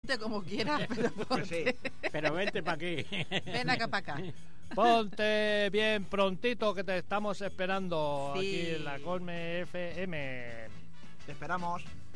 ponte como quieras, pero ponte. Sí. Pero vente para aquí. Ven acá para acá. Ponte bien prontito que te estamos esperando Sí. aquí en la Colme FM. Te esperamos.